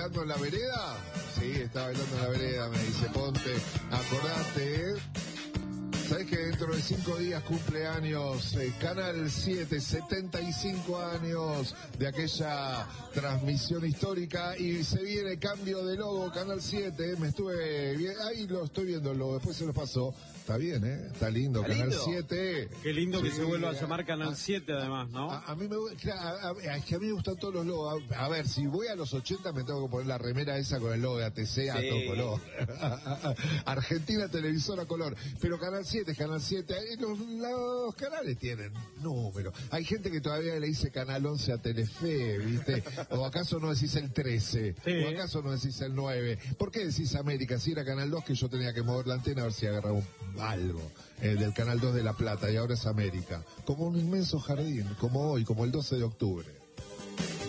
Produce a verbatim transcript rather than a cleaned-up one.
bailando en la vereda? Sí, está bailando en la vereda, me dice, ponte, acordate, ¿eh? ¿Sabés que dentro de cinco días cumple años eh, Canal siete, setenta y cinco años de aquella transmisión histórica y se viene cambio de logo Canal siete? Eh, me estuve bien, ahí lo estoy viendo el logo, después se lo pasó. Está bien, ¿eh? Está lindo, ¿Está Canal lindo? siete. Qué lindo sí, que se vuelva a llamar Canal siete, además, ¿no? A, a mí me a, a, es que a mí me gustan todos los logos. A, a ver, si voy a los ochenta me tengo que poner la remera esa con el logo de A T C a sí. todo color. Argentina Televisora Color. Pero Canal siete, Canal siete, los, los canales tienen número. Hay gente que todavía le dice Canal once a Telefe, ¿viste? ¿O acaso no decís el trece? Sí. ¿O acaso no decís el nueve? ¿Por qué decís América? Si era Canal dos, que yo tenía que mover la antena a ver si agarraba un algo eh, del Canal dos de La Plata, y ahora es América. Como un inmenso jardín, como hoy, como el doce de octubre.